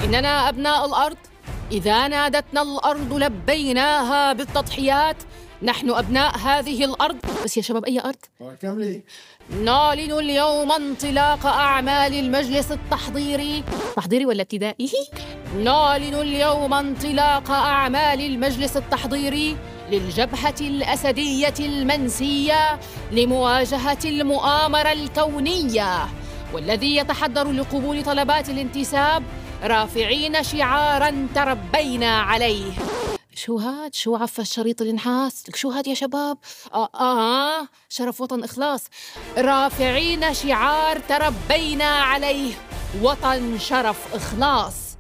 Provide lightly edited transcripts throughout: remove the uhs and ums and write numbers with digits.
إننا أبناء الأرض، إذا نادتنا الأرض لبيناها بالتضحيات. نحن أبناء هذه الأرض. بس يا شباب أي أرض؟ نعلن اليوم انطلاق أعمال المجلس التحضيري. تحضيري ولا ابتدائي؟ نعلن اليوم انطلاق أعمال المجلس التحضيري للجبهة الأسدية المنسية لمواجهة المؤامرة الكونية، والذي يتحضر لقبول طلبات الانتساب رافعين شعاراً تربينا عليه. شو هاد؟ شو عفى الشريط النحاس؟ شو هاد يا شباب؟ شرف وطن إخلاص. رافعين شعار تربينا عليه، وطن شرف إخلاص.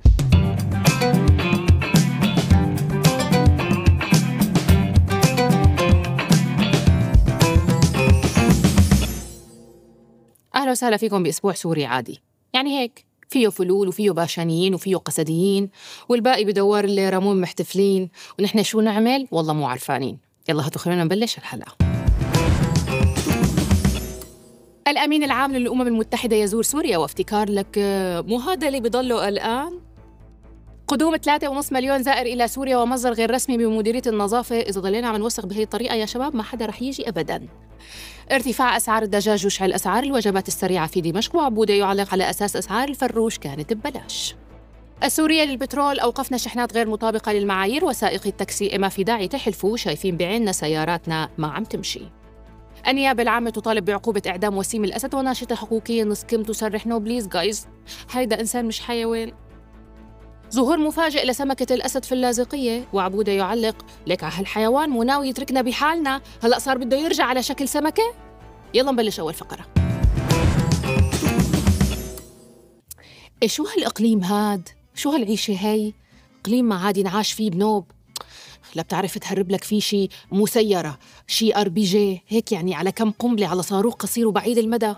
أهلا وسهلا فيكم بأسبوع سوري عادي. يعني هيك فيه فلول وفيه باشانيين وفيه قسديين، والباقي بدوار اللي رامون محتفلين، ونحن شو نعمل؟ والله مو عارفانين. يلا هاتوا خلونا نبلش الحلقة. الأمين العام للأمم المتحدة يزور سوريا، وافتكار لك مو هذا اللي بضله قلقان؟ قدوم 3.5 مليون زائر إلى سوريا ومصدر غير رسمي بمديرية النظافة. إذا ضلينا عم نوثق بهي الطريقة يا شباب ما حدا رح يجي أبداً. ارتفاع أسعار الدجاج يشعل أسعار الوجبات السريعة في دمشق، وعبودة يعلق على أساس أسعار الفروش كانت ببلاش. السورية للبترول أوقفنا شحنات غير مطابقة للمعايير، وسائقي التاكسي ما في داعي تحلفوا، شايفين بعيننا سياراتنا ما عم تمشي. النيابة العامة تطالب بعقوبة إعدام وسيم الأسد، وناشطة حقوقية نسكم تصرح نو بليز جايز، هيدا إنسان مش حيوان. ظهور مفاجئ لسمكة الأسد في اللاذقية، وعبودة يعلق لك على هالحيوان مو ناوي يتركنا بحالنا، هلأ صار بده يرجع على شكل سمكة. يلا نبلش أول فقرة. شو هالإقليم هاد؟ شو هالعيشة هاي؟ إقليم ما عاد ينعاش فيه بنوب، لا بتعرف تهرب لك فيه شي مسيرة، شي RPG هيك، يعني على كم قنبلة، على صاروخ قصير وبعيد المدى.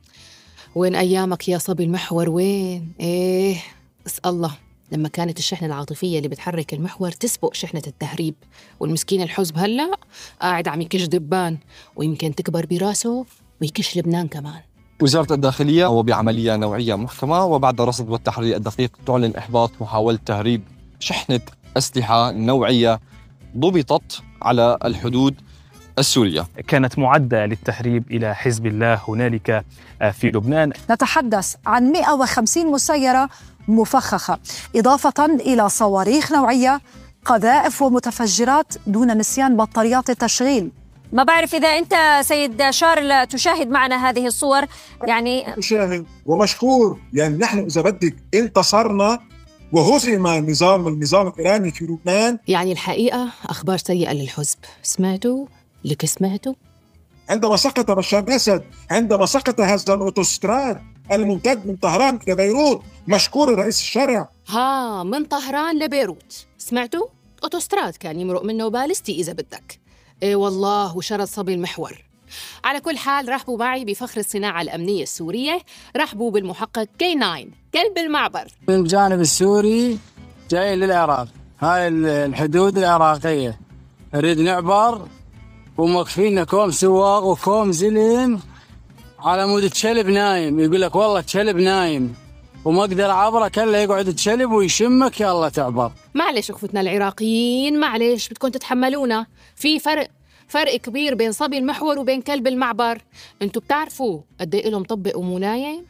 وين أيامك يا صبي المحور وين؟ اسأل الله لما كانت الشحنة العاطفية اللي بتحرك المحور تسبق شحنة التهريب، والمسكين الحزب هلأ قاعد عم يكش دبان، ويمكن تكبر براسه ويكش لبنان كمان. وزارة الداخلية وبعملية نوعية محكمة وبعد الرصد والتحري الدقيق تعلن إحباط محاولة تهريب شحنة أسلحة نوعية ضبطت على الحدود السورية. كانت معدة للتهريب إلى حزب الله هنالك في لبنان. نتحدث عن 150 مسيرة مفخخة، إضافة إلى صواريخ نوعية، قذائف ومتفجرات، دون نسيان بطاريات التشغيل. ما بعرف إذا أنت سيد شارل تشاهد معنا هذه الصور. يعني مشاهد ومشكور، يعني نحن إذا بدك انتصرنا وهزم النظام الإيراني في لبنان. يعني الحقيقة أخبار سيئة للحزب. سمعتوا؟ لك سمعتوا؟ عندما سقط بشار الأسد، عندما سقط هذا الأوتوستراد الممتد من طهران إلى بيروت، مشكور رئيس الشرع. من طهران لبيروت، سمعتوا؟ أوتوستراد كان يمرق منه بالستي إذا بدك. والله وشرد صبي المحور. على كل حال رحبوا معي بفخر الصناعة الأمنية السورية، رحبوا بالمحقق K9 كلب المعبر. من الجانب السوري جاي للعراق، هاي الحدود العراقية، نريد نعبر وموقفين كوم سواق وكوم زلم على مود تشلب نايم، يقول لك والله تشلب نايم وما اقدر اعبره، كله يقعد تشلب ويشمك يلا تعبر. معلش اخوتنا العراقيين، معلش بدكم تتحملونا، في فرق كبير بين صبي المحور وبين كلب المعبر. انتوا بتعرفوا قد ايه له مطبق ومو نايم؟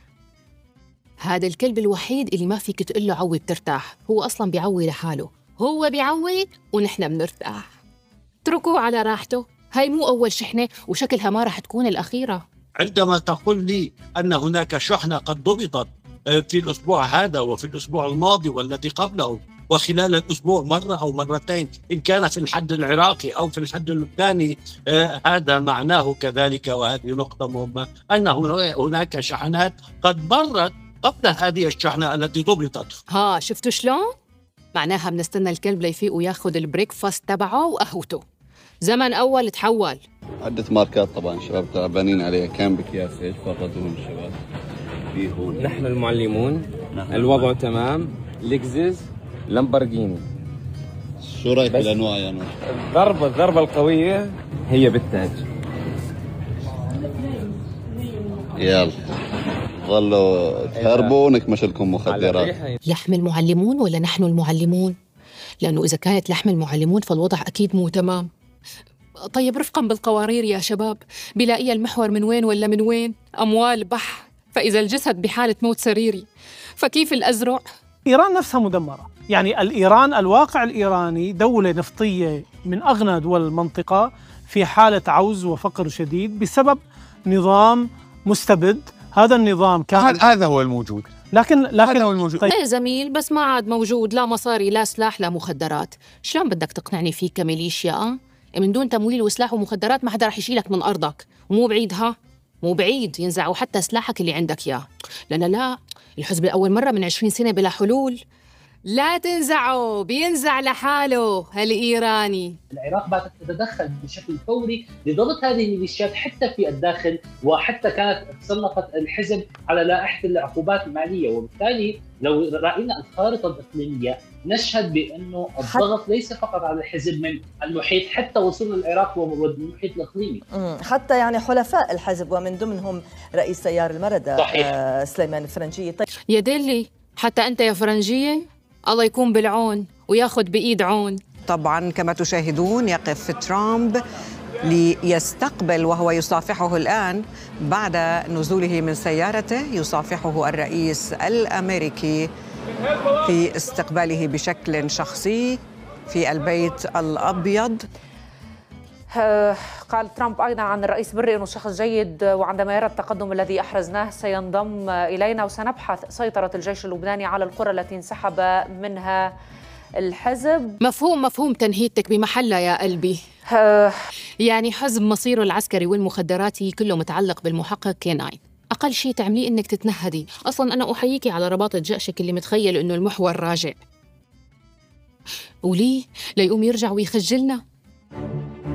هذا الكلب الوحيد اللي ما فيك تقول له عوي بترتاح، هو اصلا بيعوي لحاله، هو بيعوي ونحن بنرتاح. اتركوه على راحته، هاي مو اول شحنه وشكلها ما راح تكون الاخيره. عندما تقول لي ان هناك شحنه قد ضبطت في الأسبوع هذا وفي الأسبوع الماضي والذي قبله وخلال الأسبوع مرة أو مرتين، إن كان في الحد العراقي أو في الحد اللبناني، هذا معناه كذلك، وهذه نقطة مهمة، أن هناك شحنات قد مرت قبل هذه الشحنة التي ضبطت. شفتوا شلون؟ معناها بنستنى الكلب ليفيق وياخذ البريكفاست تبعه وقهوته. زمن أول تحول. عدة ماركات طبعا شباب تعبانين عليها، كان بكياس ايش فرطون الشباب. نحن المعلمون، الوضع تمام. لكزس، لامبرجيني. شو رايك بالانواع يا نور؟ الضربة القوية هي بالتاج. يلا ظلوا تهربوا ونكمش لكم مخدرات. لحم المعلمون ولا نحن المعلمون؟ لأنه إذا كانت لحم المعلمون فالوضع أكيد مو تمام. طيب رفقاً بالقوارير يا شباب، بلاقي المحور من وين ولا من وين؟ أموال بح، فإذا الجسد بحالة موت سريري فكيف الأزرع؟ إيران نفسها مدمرة. يعني الواقع الإيراني دولة نفطية من أغنى دول المنطقة في حالة عوز وفقر شديد بسبب نظام مستبد. هذا النظام كان هذا هو الموجود، لكن هذا هو الموجود. طيب. يا زميل بس ما عاد موجود، لا مصاري لا سلاح لا مخدرات. شلون بدك تقنعني فيك كميليشيا؟ من دون تمويل وسلاح ومخدرات ما حدا رح يشيلك من أرضك، ومو بعيد مو بعيد ينزعوا حتى سلاحك اللي عندك إياه. لا الحزب الأول مرة من 20 سنة بلا حلول. لا تنزعوا، بينزع لحاله هالإيراني. العراق باتت تتدخل بشكل فوري لضبط هذه الميليشيات حتى في الداخل، وحتى كانت صنفت الحزب على لائحة العقوبات المالية. وبالتالي لو رأينا الخارطة الإقليمية نشهد بأنه الضغط ليس فقط على الحزب من المحيط حتى وصول العراق والمحيط الإقليمي. حتى يعني حلفاء الحزب ومن ضمنهم رئيس تيار المردة سليمان الفرنجية. طيب يا دلي حتى أنت يا فرنجية الله يكون بالعون وياخد بإيد عون. طبعا كما تشاهدون يقف ترامب ليستقبل وهو يصافحه الآن بعد نزوله من سيارته، يصافحه الرئيس الأمريكي في استقباله بشكل شخصي في البيت الأبيض. قال ترامب أيضا عن الرئيس بري أنه شخص جيد، وعندما يرى التقدم الذي أحرزناه سينضم إلينا، وسنبحث سيطرة الجيش اللبناني على القرى التي انسحب منها الحزب. مفهوم تنهيدتك بمحلها يا قلبي. يعني حزب مصيره العسكري والمخدراتي كله متعلق بالمحقق كيناين. أقل شيء تعمليه إنك تتنهدي. أصلا أنا أحييكي على رباطة جأشك اللي متخيل إنه المحور راجع، وليه ليقوم يرجع ويخجلنا.